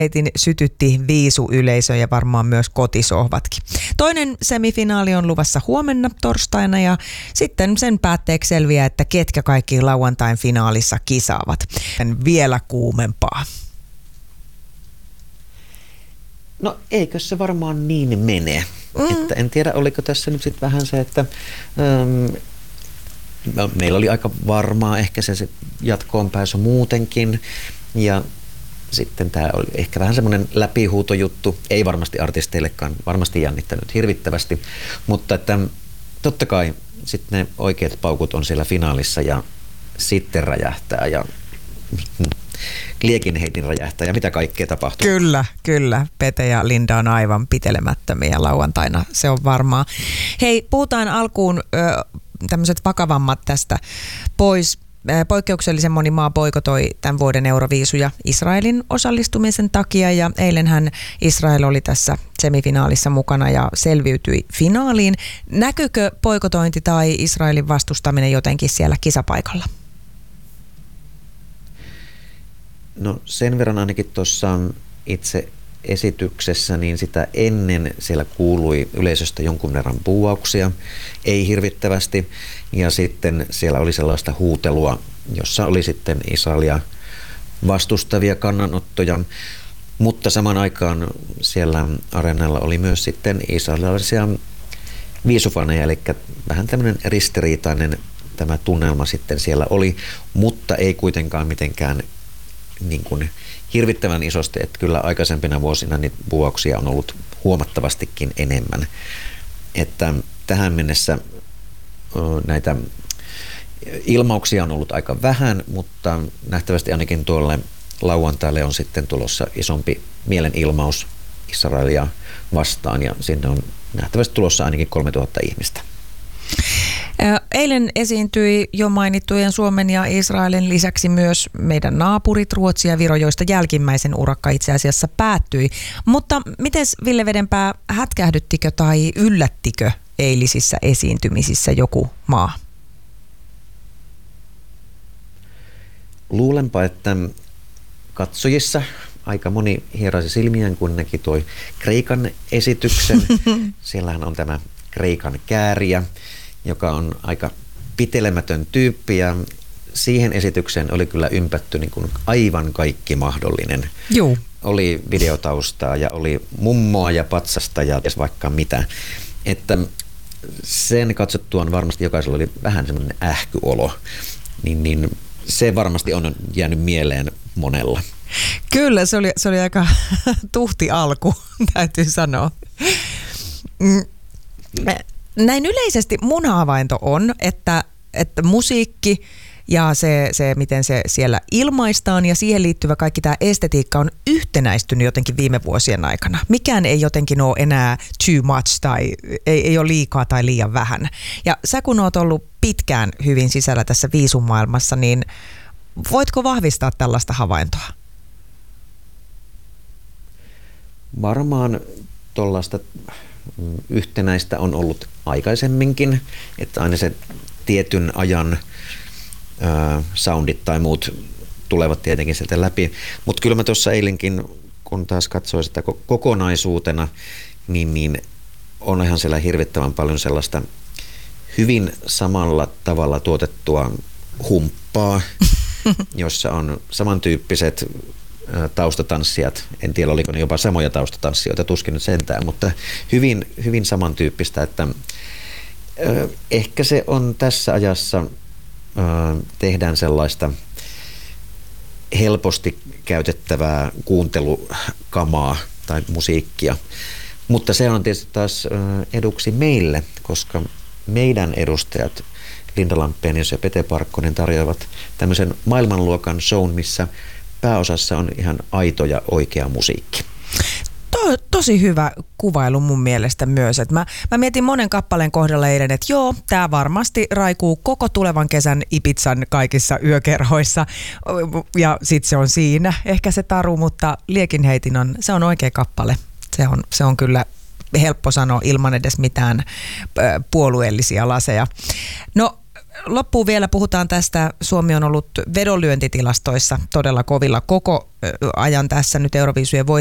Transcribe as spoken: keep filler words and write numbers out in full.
Heitin sytytti viisuyleisön ja varmaan myös kotisohvatkin. Toinen semifinaali on luvassa huomenna torstaina ja sitten sen päätteeksi selviää, että ketkä kaikki lauantain finaalissa kisaavat. Vielä kuumempaa. No eikö se varmaan niin mene? Mm. Että en tiedä, oliko tässä nyt sitten vähän se, että ähm, meillä oli aika varmaa ehkä se, se jatkoon pääsy muutenkin ja sitten tämä oli ehkä vähän semmoinen läpihuutojuttu, ei varmasti artisteillekaan, varmasti jännittänyt hirvittävästi, mutta että totta kai sitten ne oikeat paukut on siellä finaalissa ja sitten räjähtää ja liekinheitin räjähtää ja mitä kaikkea tapahtuu. Kyllä, kyllä. Pete ja Linda on aivan pitelemättömiä lauantaina, se on varmaa. Hei, puhutaan alkuun ö, tämmöiset vakavammat tästä pois. Poikkeuksellisen moni maa boikotoi tämän vuoden Euroviisuja Israelin osallistumisen takia ja eilenhän Israel oli tässä semifinaalissa mukana ja selviytyi finaaliin. Näkyykö boikotointi tai Israelin vastustaminen jotenkin siellä kisapaikalla? No sen verran ainakin tuossa itse esityksessä, niin sitä ennen siellä kuului yleisöstä jonkun verran buuauksia, ei hirvittävästi, ja sitten siellä oli sellaista huutelua, jossa oli sitten Israelia vastustavia kannanottoja, mutta saman aikaan siellä areenalla oli myös sitten israelilaisia viisufaneja, eli vähän tämmöinen ristiriitainen tämä tunnelma sitten siellä oli, mutta ei kuitenkaan mitenkään niin kuin hirvittävän isosti, että kyllä aikaisempina vuosina niitä buuauksia on ollut huomattavastikin enemmän. Että tähän mennessä näitä ilmauksia on ollut aika vähän, mutta nähtävästi ainakin tuolle lauantaille on sitten tulossa isompi mielenilmaus Israelia vastaan ja sinne on nähtävästi tulossa ainakin kolmetuhatta ihmistä. Eilen esiintyi jo mainittujen Suomen ja Israelin lisäksi myös meidän naapurit Ruotsi ja Viro, joista jälkimmäisen urakka itse asiassa päättyi. Mutta miten Ville Vedenpää, hätkähdyttikö tai yllättikö eilisissä esiintymisissä joku maa? Luulenpa, että katsojissa aika moni hieraisi silmiään, kun näki toi Kreikan esityksen. Siellähän on tämä Kreikan kääriä, joka on aika pitelemätön tyyppi ja siihen esitykseen oli kyllä ympätty niin kuin aivan kaikki mahdollinen. Juu. Oli videotaustaa ja oli mummoa ja patsasta ja vaikka mitä. Että sen katsottuaan varmasti jokaisella oli vähän semmoinen ähkyolo, niin, niin se varmasti on jäänyt mieleen monella. Kyllä, se oli, se oli aika tuhti alku, täytyy sanoa. Mm. Näin yleisesti mun havainto on, että, että musiikki ja se, se, miten se siellä ilmaistaan ja siihen liittyvä kaikki tämä estetiikka on yhtenäistynyt jotenkin viime vuosien aikana. Mikään ei jotenkin ole enää too much tai ei, ei ole liikaa tai liian vähän. Ja sä kun oot ollut pitkään hyvin sisällä tässä viisumaailmassa, niin voitko vahvistaa tällaista havaintoa? Varmaan tuollaista yhtenäistä on ollut aikaisemminkin, että aina se tietyn ajan ää, soundit tai muut tulevat tietenkin sieltä läpi. Mutta kyllä mä tuossa eilenkin, kun taas katsoin sitä kokonaisuutena, niin, niin on ihan siellä hirvittävän paljon sellaista hyvin samalla tavalla tuotettua humppaa, jossa on samantyyppiset taustatanssijat, en tiedä oliko ne jopa samoja taustatanssijoita, tuskin nyt sentään, mutta hyvin, hyvin samantyyppistä, että ö, ehkä se on tässä ajassa, ö, tehdään sellaista helposti käytettävää kuuntelukamaa tai musiikkia, mutta se on tietysti taas ö, eduksi meille, koska meidän edustajat Linda Lampenius ja Pete Parkkonen tarjoavat tämmöisen maailmanluokan shown, missä pääosassa on ihan aito ja oikea musiikki. To, tosi hyvä kuvailu mun mielestä myös. Et mä, mä mietin monen kappaleen kohdalla eilen, että joo, tää varmasti raikuu koko tulevan kesän Ibizan kaikissa yökerhoissa ja sit se on siinä. Ehkä se taru, mutta Liekinheitin on, se on oikea kappale. Se on, se on kyllä helppo sanoa ilman edes mitään puolueellisia laseja. No loppuun vielä puhutaan tästä. Suomi on ollut vedonlyöntitilastoissa todella kovilla koko ajan tässä nyt Euroviisujen voittajana.